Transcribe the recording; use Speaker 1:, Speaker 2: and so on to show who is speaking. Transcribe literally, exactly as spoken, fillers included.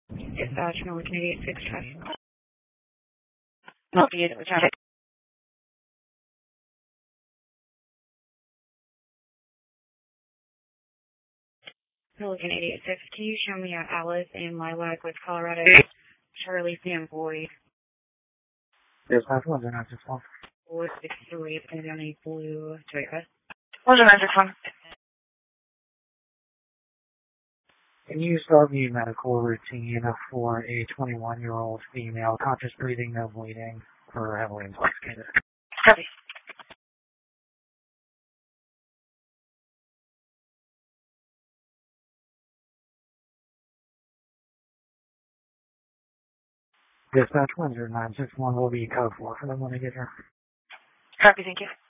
Speaker 1: Dispatch, Milliken eighty-six traffic. Help you with traffic. Milliken eighty-six, can you show me a Alice and Lilac with Colorado? Charlie Sam Boyd.
Speaker 2: Dispatch, one zero nine six one.
Speaker 1: Boyd six two eight, and on a blue Toyota.
Speaker 3: one zero nine six one.
Speaker 2: Can you start the medical routine for a twenty-one-year-old female, conscious breathing, no bleeding, or heavily intoxicated?
Speaker 3: Copy.
Speaker 2: Dispatch one zero nine six one will be code four for the one to get here.
Speaker 3: Copy, thank you.